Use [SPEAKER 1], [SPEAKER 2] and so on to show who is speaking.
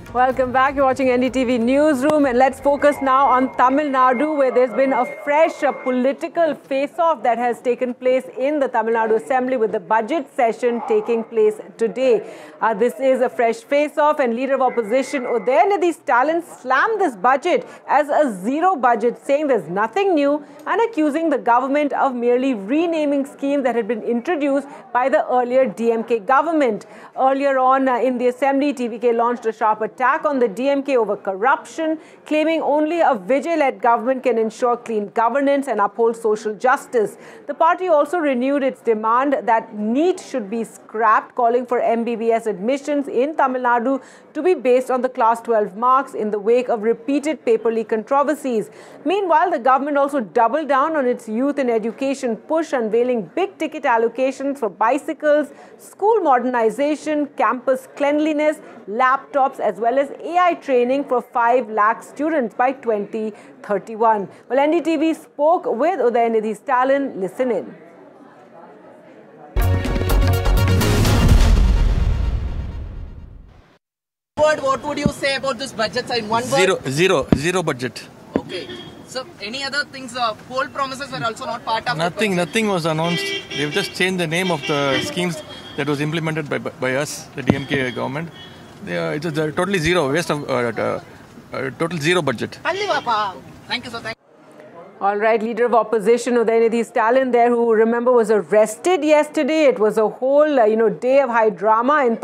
[SPEAKER 1] Welcome back. You're watching NDTV Newsroom, and let's focus now on Tamil Nadu, where there's been a fresh political face-off that has taken place in the Tamil Nadu Assembly with the budget session taking place today. This is a fresh face-off, and Leader of Opposition Udayanithi Stalin slammed this budget as a zero budget, saying there's nothing new and accusing the government of merely renaming schemes that had been introduced by the earlier DMK government. Earlier on in the Assembly, TVK launched a sharp attack on the DMK over corruption, claiming only a Vijay-led government can ensure clean governance and uphold social justice. The party also renewed its demand that NEET should be scrapped, calling for MBBS admissions in Tamil Nadu to be based on the class 12 marks in the wake of repeated paper leak controversies. Meanwhile, the government also doubled down on its youth and education push, unveiling big-ticket allocations for bicycles, school modernization, campus cleanliness, laptops, as well as AI training for 5 lakh students by 2031. Well, NDTV spoke with Udayanithi Stalin. Listen in.
[SPEAKER 2] What would you say about this budget in one word?
[SPEAKER 3] Zero budget.
[SPEAKER 2] Okay. So, any other things, poll promises were also not part of
[SPEAKER 3] Nothing was announced. They've just changed the name of the schemes that was implemented by us, the DMK government. It's a totally zero, waste of total zero budget.
[SPEAKER 2] Thank you, sir. Thank you.
[SPEAKER 1] All right, Leader of Opposition Udayanithi Stalin there, who, remember, was arrested yesterday. It was a whole, day of high drama in